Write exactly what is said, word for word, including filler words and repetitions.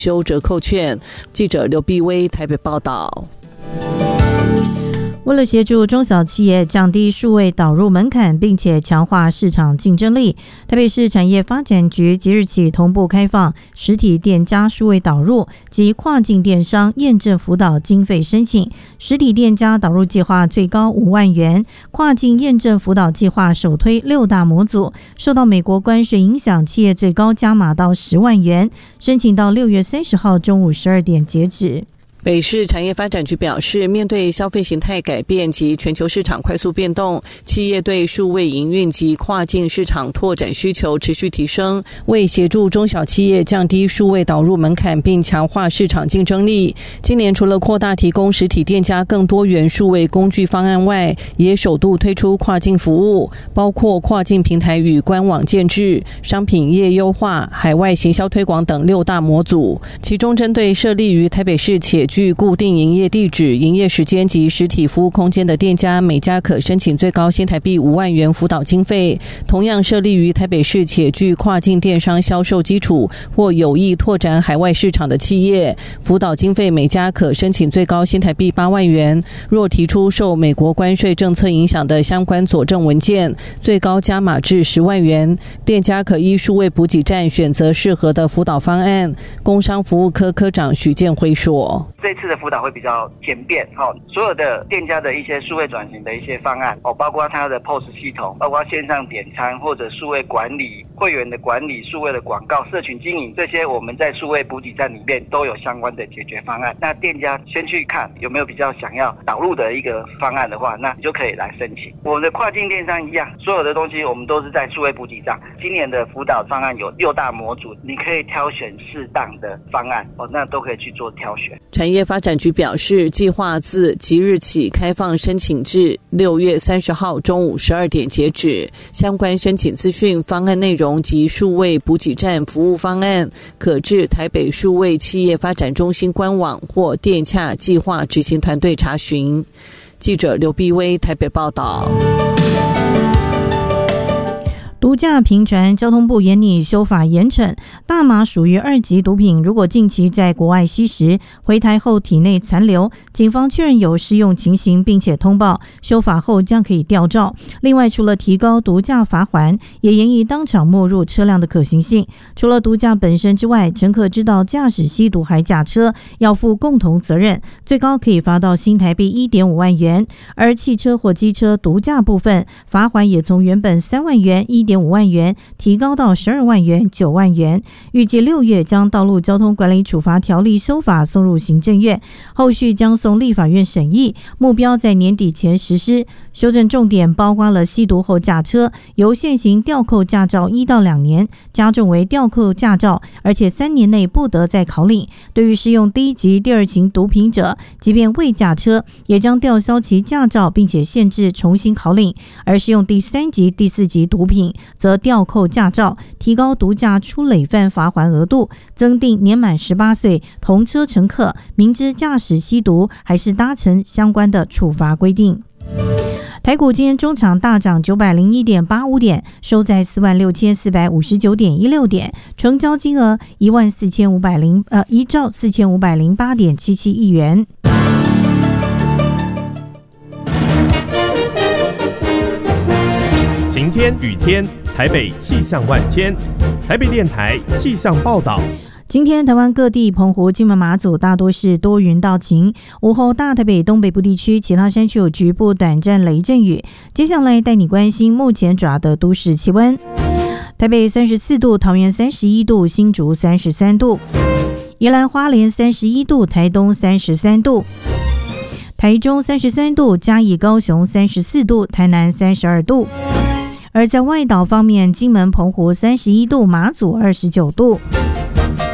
修折扣券。记者刘碧薇台北报道。 为了协助中小企业降低数位导入门槛，并且强化市场竞争力，台北市产业发展局即日起同步开放实体店家数位导入及跨境电商验证辅导经费申请。实体店家导入计划最高五万元，跨境验证辅导计划首推六大模组，受到美国关税影响，企业最高加码到十万元，申请到六月三十号中午十二点截止。 北市产业发展局表示，面对消费形态改变及全球市场快速变动，企业对数位营运及跨境市场拓展需求持续提升。为协助中小企业降低数位导入门槛并强化市场竞争力，今年除了扩大提供实体店家更多元数位工具方案外，也首度推出跨境服务，包括跨境平台与官网建制、商品页优化、海外行销推广等六大模组。其中针对设立于台北市且具固定营业地址、营业时间及实体服务空间的店家，每家可申请最高新台币五万元辅导经费。同样设立于台北市且具跨境电商销售基础或有意拓展海外市场的企业，辅导经费每家可申请最高新台币八万元。若提出受美国关税政策影响的相关佐证文件，最高加码至十万元。店家可依数位补给站选择适合的辅导方案。工商服务科科长许建辉说， 这次的辅导会比较简便，哦，所有的店家的一些数位转型的一些方案，哦，包括它的 P O S 系统，包括线上点餐或者数位管理、会员的管理、数位的广告、社群经营，这些我们在数位补给站里面都有相关的解决方案。那店家先去看有没有比较想要导入的一个方案的话，那你就可以来申请。我们的跨境电商一样，所有的东西我们都是在数位补给站。今年的辅导方案有六大模组，你可以挑选适当的方案，哦，那都可以去做挑选。 产业发展局表示，计划自即日起开放申请至六月三十号中午十二点截止。相关申请资讯、方案内容及数位补给站服务方案，可至台北数位企业发展中心官网或电洽计划执行团队查询。记者刘碧薇台北报道。 毒驾频传，交通部严拟修法严惩，大麻属于二级毒品，如果近期在国外吸食，回台后体内残留，警方确认有适用情形并且通报，修法后将可以吊照。另外，除了提高毒驾罚锾，也研议当场没入车辆的可行性。除了毒驾本身之外，乘客知道驾驶吸毒还驾车，要负共同责任，最高可以罚到新台币 一点五万元。而汽车或机车毒驾部分，罚锾也从原本三万元、一点五万元提高到十二万元、九万元。预计六月将道路交通管理处罚条例修法送入行政院，后续将送立法院审议，目标在年底前实施。修正重点包括了吸毒后驾车，由现行吊扣驾照一到两年，加重为吊扣驾照，而且三年内不得再考领。对于适用第一级、第二型毒品者，即便未驾车，也将吊销其驾照，并且限制重新考领。而适用第三级、第四级毒品，则吊扣驾照，提高毒驾初累犯罚锾额度，增订年满十八岁同车乘客明知驾驶吸毒还是搭乘相关的处罚规定。台股今天中场大涨九百零一点八五点，收在四万六千四百五十九点一六点，成交金额一万四千五百零呃一兆四千五百零八点七七亿元。 晴天雨天，台北气象万千。台北电台气象报道。 今天台湾各地澎湖、金门、马祖大多是多云到晴，午后大台北东北部地区其他山区有局部短暂雷阵雨。接下来带你关心目前主要的都市气温。台北三十四度，桃园三十一度，新竹三十三度，宜兰花莲三十一度，台东三十三度，台中三十三度，嘉义高雄三十四度，台南三十二度。而在外岛方面，金门澎湖三十一度，马祖二十九度。